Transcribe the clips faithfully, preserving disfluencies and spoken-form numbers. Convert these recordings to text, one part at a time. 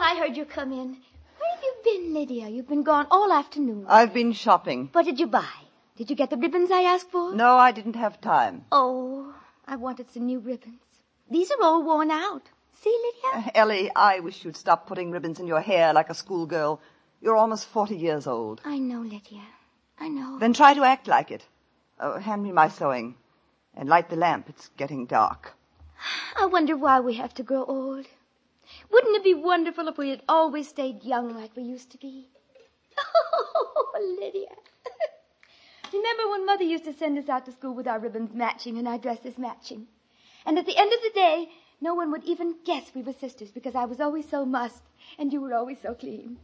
I heard you come in. Where have you been, Lydia? You've been gone all afternoon. I've been shopping. What did you buy? Did you get the ribbons I asked for? No, I didn't have time. Oh, I wanted some new ribbons. These are all worn out. See, Lydia? Uh, Ellie, I wish you'd stop putting ribbons in your hair like a schoolgirl. You're almost forty years old. I know, Lydia. I know. Then try to act like it. Oh, hand me my sewing. And light the lamp. It's getting dark. I wonder why we have to grow old. Wouldn't it be wonderful if we had always stayed young like we used to be? Oh, Lydia. Remember when Mother used to send us out to school with our ribbons matching and our dresses matching? And at the end of the day, no one would even guess we were sisters because I was always so mussed and you were always so clean.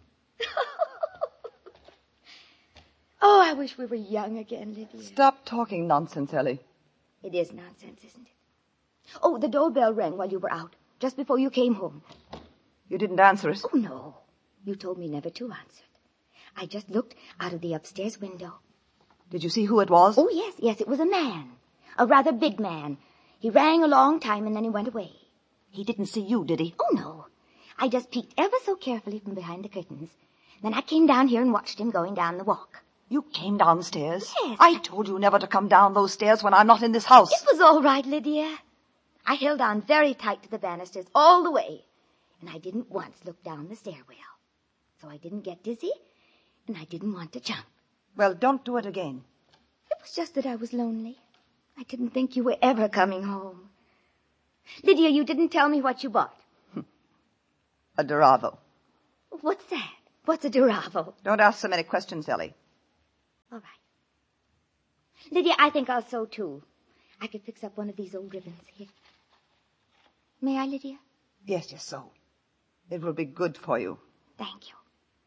Oh, I wish we were young again, Lydia. Stop talking nonsense, Ellie. It is nonsense, isn't it? Oh, the doorbell rang while you were out, just before you came home. You didn't answer it? Oh, no. You told me never to answer it. I just looked out of the upstairs window. Did you see who it was? Oh, yes, yes, it was a man. A rather big man. He rang a long time and then he went away. He didn't see you, did he? Oh, no. I just peeked ever so carefully from behind the curtains. Then I came down here and watched him going down the walk. You came downstairs? Yes. I told you never to come down those stairs when I'm not in this house. It was all right, Lydia. I held on very tight to the banisters all the way. And I didn't once look down the stairwell. So I didn't get dizzy, and I didn't want to jump. Well, don't do it again. It was just that I was lonely. I didn't think you were ever coming home. Lydia, you didn't tell me what you bought. A Duravo. What's that? What's a Duravo? Don't ask so many questions, Ellie. All right. Lydia, I think I'll sew, too. I could fix up one of these old ribbons here. May I, Lydia? Yes, yes, sew. It will be good for you. Thank you.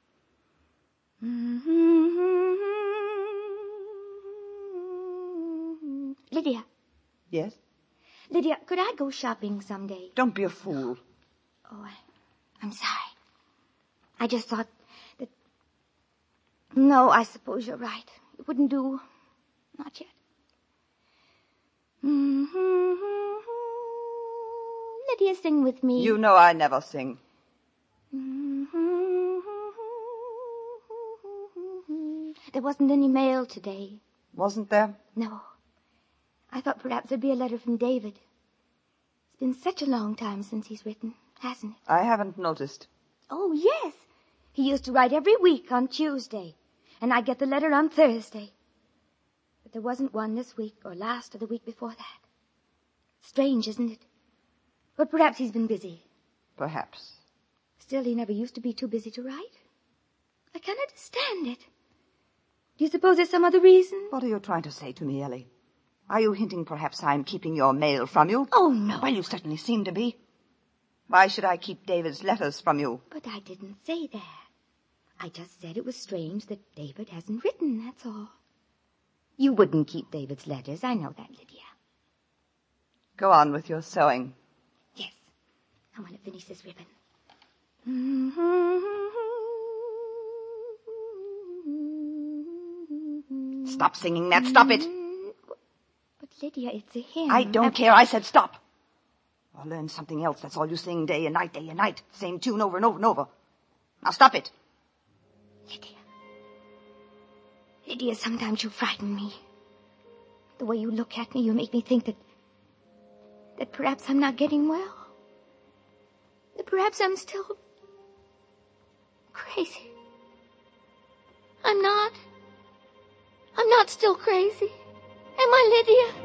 Lydia. Yes? Lydia, could I go shopping someday? Don't be a fool. Oh, I, I'm sorry. I just thought that... No, I suppose you're right. It wouldn't do. Not yet. Lydia, sing with me. You know I never sing. There wasn't any mail today. Wasn't there? No. I thought perhaps there'd be a letter from David. It's been such a long time since he's written, hasn't it? I haven't noticed. Oh, yes. He used to write every week on Tuesday, and I'd get the letter on Thursday. But there wasn't one this week or last or the week before that. Strange, isn't it? But perhaps he's been busy. Perhaps. Still, he never used to be too busy to write. I can't understand it. Do you suppose there's some other reason? What are you trying to say to me, Ellie? Are you hinting perhaps I'm keeping your mail from you? Oh, no. Well, you certainly seem to be. Why should I keep David's letters from you? But I didn't say that. I just said it was strange that David hasn't written, that's all. You wouldn't keep David's letters, I know that, Lydia. Go on with your sewing. Yes. I want to finish this ribbon. Stop singing that. Stop it. But, Lydia, it's a hymn. I don't I... care. I said stop. Or learn something else. That's all you sing day and night, day and night. Same tune over and over and over. Now stop it. Lydia. Lydia, sometimes you frighten me. The way you look at me, you make me think that... that perhaps I'm not getting well. That perhaps I'm still... crazy. I'm not. I'm not still crazy. Am I, Lydia?